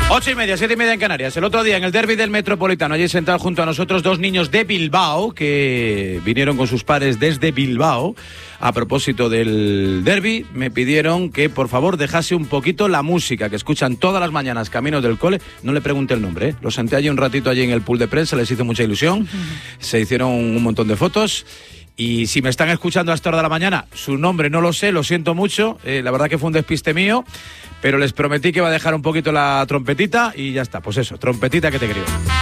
8:30, 7:30 en Canarias. El otro día en el derbi del Metropolitano, allí sentados junto a nosotros dos niños de Bilbao que vinieron con sus padres desde Bilbao. A propósito del derbi, me pidieron que por favor dejase un poquito la música que escuchan todas las mañanas camino del cole. No le pregunté el nombre, ¿eh? Lo senté allí un ratito allí en el pool de prensa, les hizo mucha ilusión. Se hicieron un montón de fotos. Y si me están escuchando a esta hora de la mañana, su nombre no lo sé, lo siento mucho. La verdad que fue un despiste mío, pero les prometí que iba a dejar un poquito la trompetita y ya está. Pues eso, trompetita que te creo.